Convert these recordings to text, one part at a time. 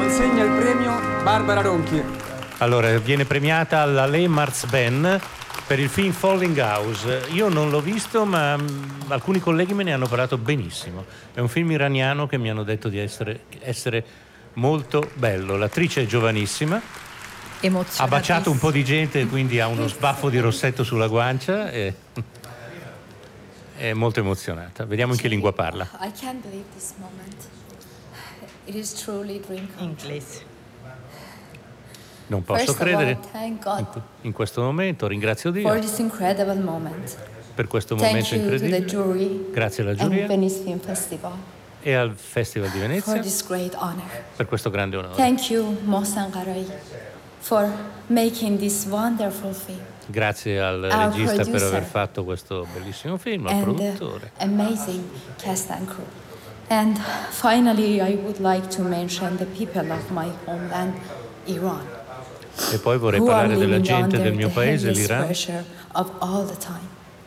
consegna il premio Barbara Ronchi. Allora, viene premiata la Le Marzben per il film Falling House. Io non l'ho visto, ma alcuni colleghi me ne hanno parlato benissimo. È un film iraniano che mi hanno detto di essere molto bello. L'attrice è giovanissima, ha baciato un po' di gente, quindi ha uno sbaffo di rossetto sulla guancia e è molto emozionata. Vediamo in che lingua parla. I can't believe this moment. It is truly dream come true. Inglese. Non posso First of credere all, thank God in questo momento, ringrazio Dio for this incredible moment. per questo Thank momento you to the incredibile. jury Grazie alla and giuria Venice Film Festival e al Festival di for Venezia this great honor. per questo grande onore. Thank you, Mohsen Qarai, for making this wonderful film. Grazie al Our regista per producer aver fatto questo bellissimo film, al and produttore. amazing cast and crew. And finally, I would like to mention the people of my homeland, Iran, E poi vorrei who are parlare della living gente under del mio the paese, heaviest l'Iran. pressure of all the time.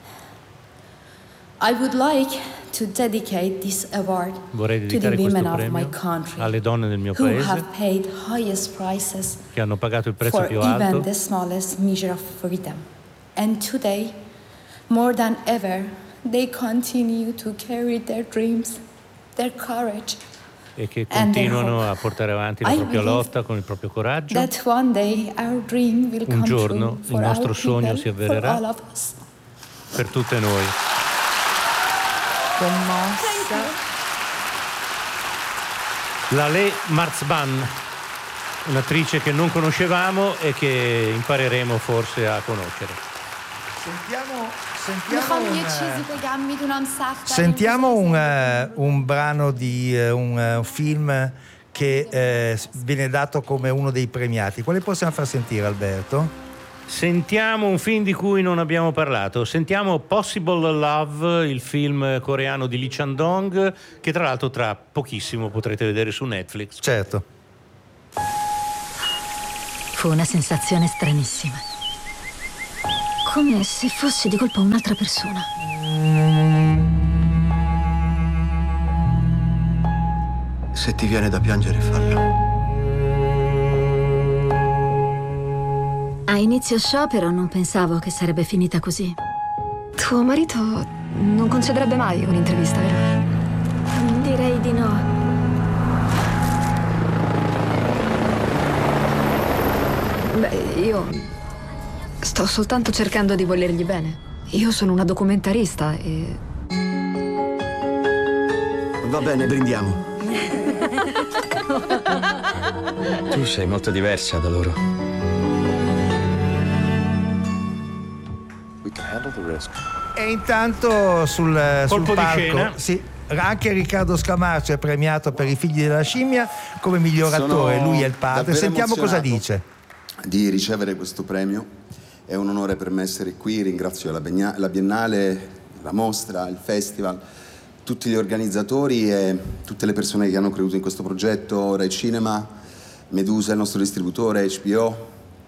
I would like to dedicate this award Vorrei to the dedicare women questo of my premio country alle donne del mio who have paese paid highest prices che hanno pagato il prezzo for più even alto the smallest measure of freedom. And today, more than ever, they continue to carry their dreams, their courage, e che and their continuano hope. a portare avanti la I propria believe lotta con il proprio coraggio. that one day our dream will Un come giorno true il for nostro our sogno people, si for avvererà. all of us. Per tutte noi. Commossa. La Le Marzban, un'attrice che non conoscevamo e che impareremo forse a conoscere. Sentiamo un brano di un film che viene dato come uno dei premiati. Quale possiamo far sentire, Alberto? Sentiamo un film di cui non abbiamo parlato. Sentiamo Possible Love, il film coreano di Lee Chan-dong, che tra l'altro tra pochissimo potrete vedere su Netflix. Certo. Fu una sensazione stranissima. Come se fossi di colpo un'altra persona. Se ti viene da piangere, fallo. A inizio sciopero non pensavo che sarebbe finita così. Tuo marito non concederebbe mai un'intervista, vero? Direi di no. Beh, io sto soltanto cercando di volergli bene. Io sono una documentarista e... Va bene, brindiamo. Tu sei molto diversa da loro. E intanto sul Colpo di palco, scena. sì, anche Riccardo Scamarcio è premiato per I figli della scimmia come miglior attore. Lui è il padre. Sentiamo cosa dice. Di ricevere questo premio. È un onore per me essere qui. Ringrazio la Biennale, la mostra, il festival, tutti gli organizzatori e tutte le persone che hanno creduto in questo progetto, Rai Cinema, Medusa, il nostro distributore, HBO,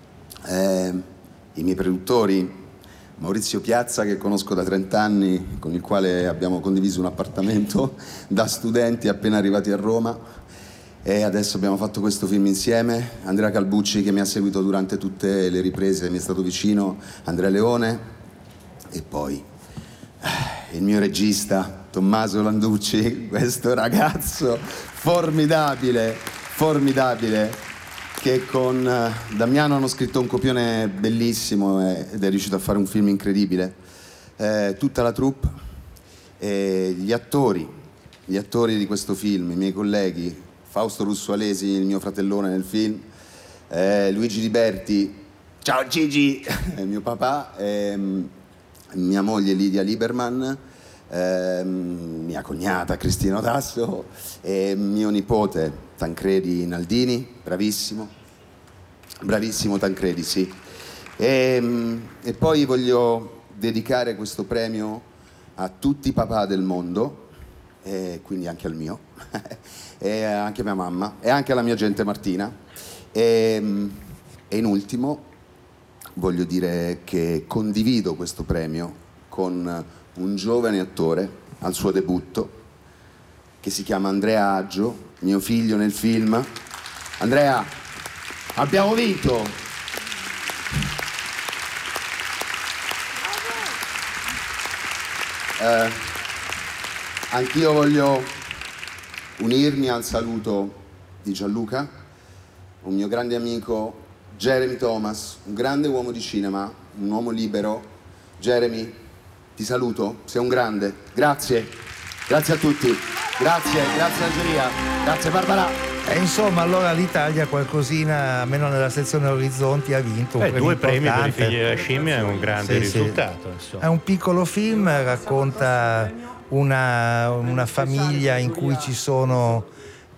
i miei produttori, Maurizio Piazza, che conosco da 30 anni, con il quale abbiamo condiviso un appartamento da studenti appena arrivati a Roma, e adesso abbiamo fatto questo film insieme. Andrea Calbucci, che mi ha seguito durante tutte le riprese, mi è stato vicino, Andrea Leone, e poi il mio regista Tommaso Landucci, questo ragazzo formidabile, che con Damiano hanno scritto un copione bellissimo ed è riuscito a fare un film incredibile. Tutta la troupe, gli attori di questo film, i miei colleghi, Fausto Russualesi, il mio fratellone nel film, Luigi Liberti, ciao Gigi, mio papà, mia moglie Lidia Lieberman, mia cognata Cristina Odasso e mio nipote Tancredi Naldini, bravissimo Tancredi, sì. E poi voglio dedicare questo premio a tutti i papà del mondo, e quindi anche al mio, e anche a mia mamma, e anche alla mia gente Martina. E in ultimo voglio dire che condivido questo premio con un giovane attore al suo debutto, che si chiama Andrea Aggio, mio figlio nel film, Andrea, abbiamo vinto! Anch'io voglio unirmi al saluto di Gianluca, un mio grande amico, Jeremy Thomas, un grande uomo di cinema, un uomo libero. Jeremy, ti saluto, sei un grande. Grazie, grazie a tutti. Grazie alla giuria, grazie Barbara. E insomma, allora l'Italia qualcosina, almeno nella sezione Orizzonti, ha vinto un premio 2 premi per i importante. figli della scimmia è un grande risultato. Insomma. È un piccolo film, racconta una famiglia in cui ci sono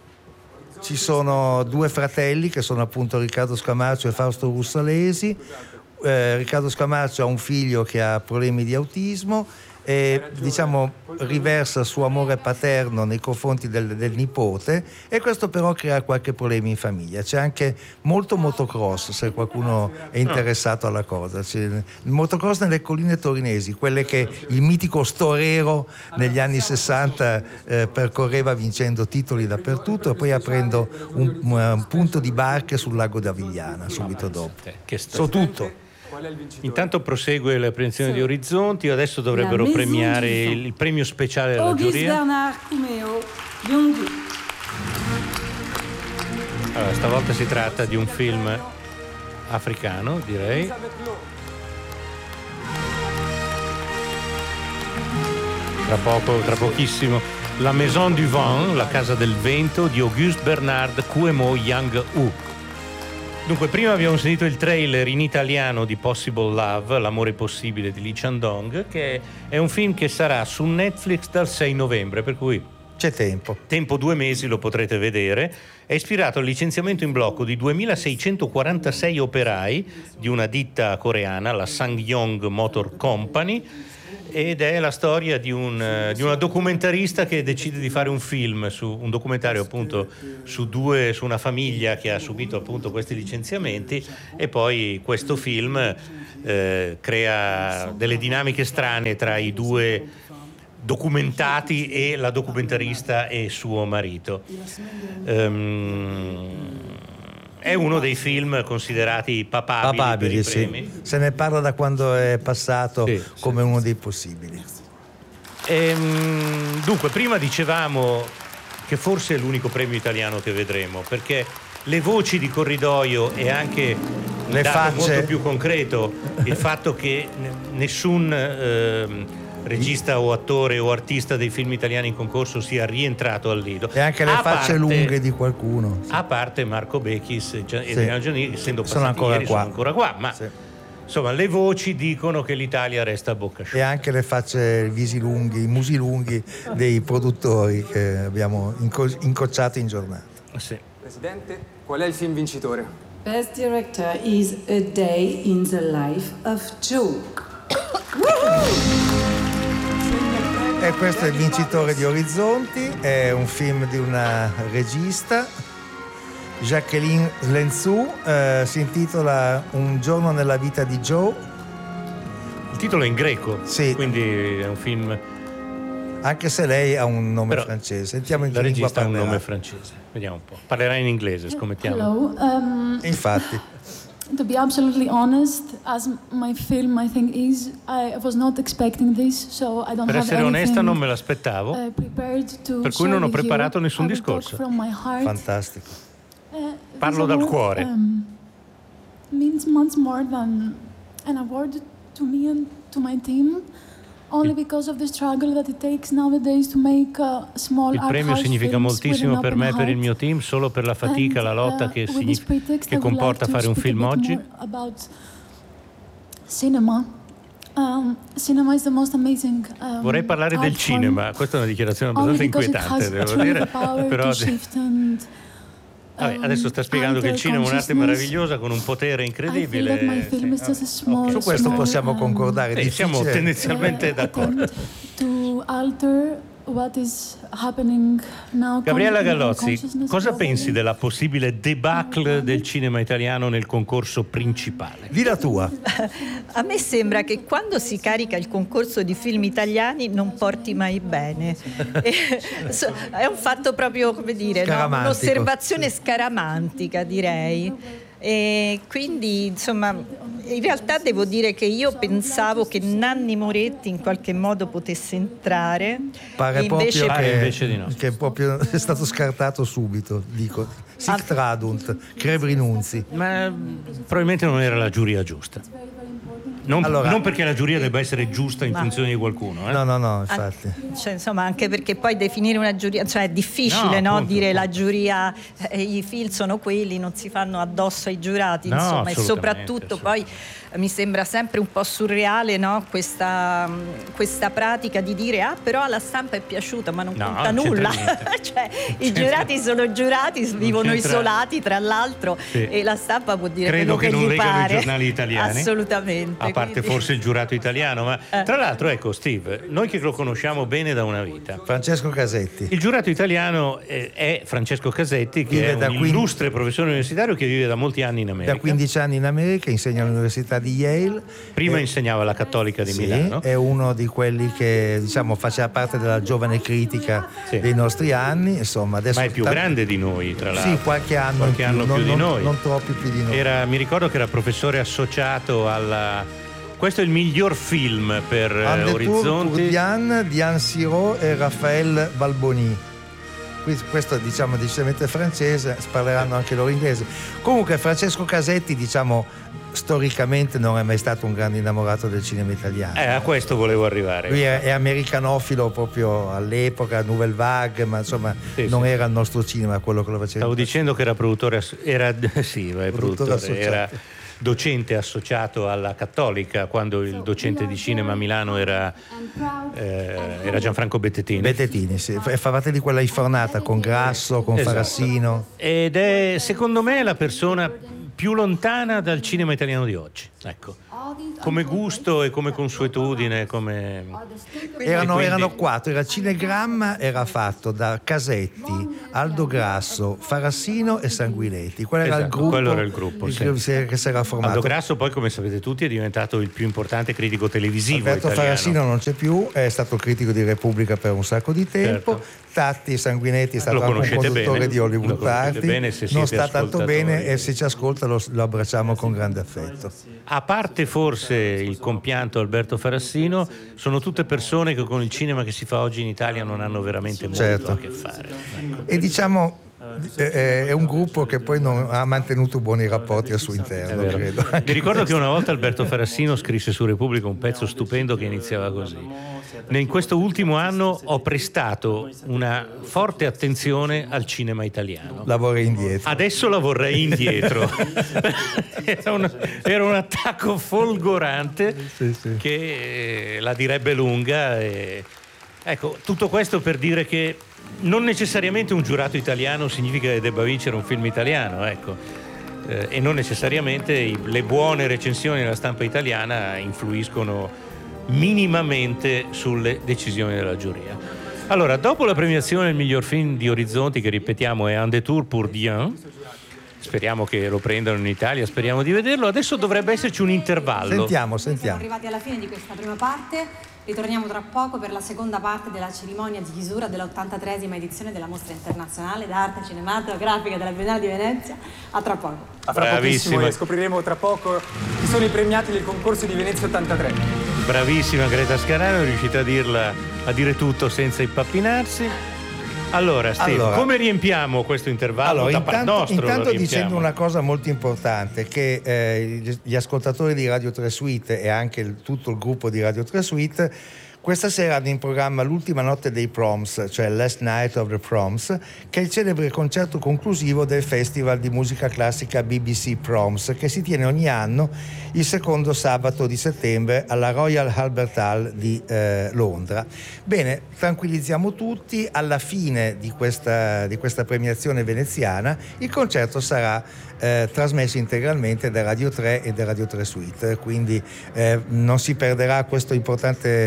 2 fratelli che sono appunto Riccardo Scamarcio e Fausto Russalesi. Riccardo Scamarcio ha un figlio che ha problemi di autismo e diciamo riversa il suo amore paterno nei confronti del nipote, e questo però crea qualche problema in famiglia. C'è anche molto motocross, se qualcuno è interessato alla cosa. C'è il motocross nelle colline torinesi, quelle che il mitico Storero negli anni 60 percorreva vincendo titoli dappertutto e poi aprendo un punto di barche sul lago d'Avigliana subito dopo. So tutto. Intanto prosegue la premiazione di Orizzonti. Adesso dovrebbero premiare il premio speciale della giuria. Bernard Cumeo, Byung-gu. Allora, stavolta si tratta di un film africano, direi. Tra pochissimo, La Maison du Vent, la casa del vento di Auguste Bernard Kouemo Yang-u. Dunque, prima abbiamo sentito il trailer in italiano di Possible Love, l'amore possibile di Lee Chandong, che è un film che sarà su Netflix dal 6 novembre, per cui c'è tempo. 2 mesi lo potrete vedere. È ispirato al licenziamento in blocco di 2646 operai di una ditta coreana, la Sangyong Motor Company, ed è la storia di una documentarista che decide di fare un film, un documentario appunto su una famiglia che ha subito appunto questi licenziamenti, e poi questo film crea delle dinamiche strane tra i 2 documentati e la documentarista e suo marito. È uno dei film considerati papabili per i premi. Sì. Se ne parla da quando è passato come uno dei possibili. Dunque, prima dicevamo che forse è l'unico premio italiano che vedremo, perché le voci di corridoio e anche le facce molto più concreto, il fatto che nessun regista o attore o artista dei film italiani in concorso sia rientrato al Lido, e anche le facce lunghe di qualcuno, a parte Marco Bechis e Elena Giannini, essendo passati ieri, sono ancora qua, ma insomma le voci dicono che l'Italia resta a bocca asciutta, e anche le facce, i visi lunghi, i musi lunghi dei produttori che abbiamo incrociato in giornata. Presidente, qual è il film vincitore? Best Director is A Day in the Life of Joe. E questo è il vincitore di Orizzonti, è un film di una regista, Jacqueline Lenzou, si intitola Un giorno nella vita di Joe. Il titolo è in greco, quindi è un film... Anche se lei ha un nome francese. Sentiamo in che lingua regista ha un parlerà. nome francese, vediamo un po'. Parlerà in inglese, scommettiamo. Hello. Infatti. To be absolutely honest, as my film I think is, I was not expecting this, so I don't Per have essere onesta anything, non me l'aspettavo, prepared to per cui non ho share with preparato you. nessun I will discorso. talk from my heart. Fantastico. Parlo dal cuore. Means much more than an award to me and to my team. Only because of the struggle that it takes nowadays to make small Il premio significa moltissimo per me e per il mio team, solo per la fatica, la lotta che comporta fare un film oggi. Cinema. Cinema is the most amazing, vorrei parlare del cinema, questa è una dichiarazione abbastanza inquietante, devo dire, però adesso sta spiegando che il cinema è un'arte meravigliosa con un potere incredibile. Su questo possiamo concordare. Siamo tendenzialmente d'accordo. To alter what is happening now. Gabriella in our Gallozzi, consciousness cosa globally. pensi della possibile debacle del cinema italiano nel concorso principale? Di la tua. A me sembra che quando si carica il concorso di film italiani non porti mai bene. È un fatto proprio, come dire, no? Un'osservazione scaramantica, direi. E quindi, insomma, in realtà devo dire che io pensavo che Nanni Moretti in qualche modo potesse entrare. Pare invece proprio invece di no. che proprio è stato scartato subito, dico. Sic tradunt, creb rinunzi. Ma probabilmente non era la giuria giusta. Non perché la giuria debba essere giusta in funzione di qualcuno. No, infatti. Cioè, insomma, anche perché poi definire una giuria, cioè è difficile, no? Dire la giuria, i film sono quelli, non si fanno addosso ai giurati, insomma, e soprattutto poi mi sembra sempre un po' surreale, no? Questa pratica di dire però alla stampa è piaciuta, ma non conta nulla. Cioè, i giurati sono giurati, vivono isolati tra l'altro, e la stampa può dire credo quello che non gli legano pare. I giornali italiani. Assolutamente. A parte forse il giurato italiano, ma tra l'altro, ecco, Steve, noi che lo conosciamo bene da una vita. Francesco Casetti. Il giurato italiano è Francesco Casetti, che Vive è un illustre professore universitario che vive da molti anni in America. Da 15 anni in America, insegna all'Università di Yale. Prima insegnava alla Cattolica di Milano. È uno di quelli che, diciamo, faceva parte della giovane critica dei nostri anni. Insomma, adesso ma è più grande di noi, tra l'altro. Sì, qualche anno più di noi. Non troppo più di noi. Mi ricordo che era professore associato alla... Questo è il miglior film per Orizzonti. Diane Sirot e Raphaël Balboni. Questo, diciamo, decisamente francese, parleranno anche loro inglese. Comunque Francesco Casetti, diciamo, storicamente non è mai stato un grande innamorato del cinema italiano. A questo volevo arrivare. Lui è americanofilo proprio all'epoca, Nouvelle Vague, ma insomma non era il nostro cinema quello che lo faceva. Stavo dicendo che era produttore era docente associato alla Cattolica, quando il docente di cinema a Milano era Gianfranco Bettetini. Bettetini, sì. Favate di quella infornata con Grasso, con Farassino. Ed è, secondo me, la persona più lontana dal cinema italiano di oggi. Ecco. Come gusto e come consuetudine, erano quattro. Il Cinegramma era fatto da Casetti, Aldo Grasso, Farassino e Sanguinetti. Quello era il gruppo che si era formato. Aldo Grasso poi, come sapete tutti, è diventato il più importante critico televisivo Alberto italiano. Farassino non c'è più, è stato critico di Repubblica per un sacco di tempo. Certo. Tatti Sanguinetti è stato anche un conduttore bene. di Hollywood Party. Non sta tanto bene, e se ci ascolta lo abbracciamo con grande affetto. A parte forse il compianto Alberto Farassino, sono tutte persone che con il cinema che si fa oggi in Italia non hanno veramente molto a che fare. E diciamo è un gruppo che poi non ha mantenuto buoni rapporti al suo interno, credo. Mi ricordo che una volta Alberto Farassino scrisse su Repubblica un pezzo stupendo che iniziava così: in questo ultimo anno ho prestato una forte attenzione al cinema italiano. La vorrei indietro. Adesso la vorrei indietro. Era un attacco folgorante, che la direbbe lunga. Ecco, tutto questo per dire che non necessariamente un giurato italiano significa che debba vincere un film italiano, ecco. E non necessariamente le buone recensioni della stampa italiana influiscono minimamente sulle decisioni della giuria. Allora, dopo la premiazione del miglior film di Orizzonti, che ripetiamo è Un détour pour Dieu, speriamo che lo prendano in Italia, speriamo di vederlo, adesso dovrebbe esserci un intervallo. Sentiamo. Siamo arrivati alla fine di questa prima parte. Ritorniamo tra poco per la seconda parte della cerimonia di chiusura dell'83esima edizione della Mostra Internazionale d'Arte Cinematografica della Biennale di Venezia. A tra poco. A fra pochissimo, e scopriremo tra poco chi sono i premiati del concorso di Venezia 83. Bravissima Greta Scarano, è riuscita a dire tutto senza impappinarsi. Allora, Steve, come riempiamo questo intervallo? Intanto dicendo una cosa molto importante, che gli ascoltatori di Radio 3 Suite e anche tutto il gruppo di Radio 3 Suite questa sera hanno in programma l'ultima notte dei Proms, cioè Last Night of the Proms, che è il celebre concerto conclusivo del Festival di musica classica BBC Proms, che si tiene ogni anno il secondo sabato di settembre alla Royal Albert Hall di Londra. Bene, tranquillizziamo tutti, alla fine di questa premiazione veneziana il concerto sarà trasmesso integralmente da Radio 3 e da Radio 3 Suite, quindi non si perderà questo importante concerto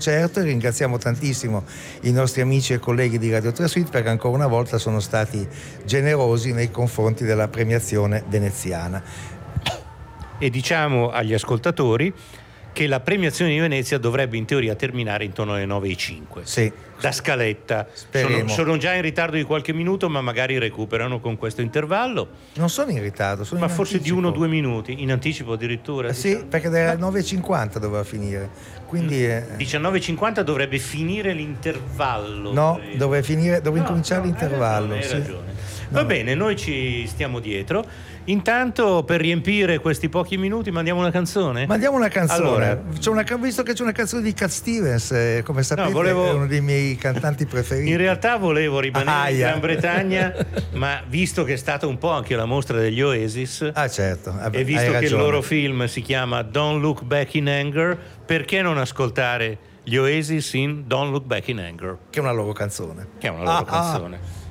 concerto, e ringraziamo tantissimo i nostri amici e colleghi di Radio Trasuit perché ancora una volta sono stati generosi nei confronti della premiazione veneziana. E diciamo agli ascoltatori che la premiazione di Venezia dovrebbe in teoria terminare intorno alle 9:05. Sì. Da scaletta. Sono già in ritardo di qualche minuto, ma magari recuperano con questo intervallo. Non sono in ritardo, sono ma in forse anticipo. di 1 o 2 minuti, in anticipo addirittura. Sì, perché dalle 9:50 doveva finire. Quindi 19:50 dovrebbe finire l'intervallo. No, dove incominciare l'intervallo. Hai ragione. Va bene, noi ci stiamo dietro. Intanto, per riempire questi pochi minuti, mandiamo una canzone? Mandiamo una canzone. Allora, visto che c'è una canzone di Cat Stevens, come sapete No, è uno dei miei cantanti preferiti. In realtà volevo rimanere in Gran Bretagna, ma visto che è stata un po' anche la mostra degli Oasis, certo, e visto che il loro film si chiama Don't Look Back in Anger, perché non ascoltare gli Oasis in Don't Look Back in Anger? Che è una loro canzone. Canzone.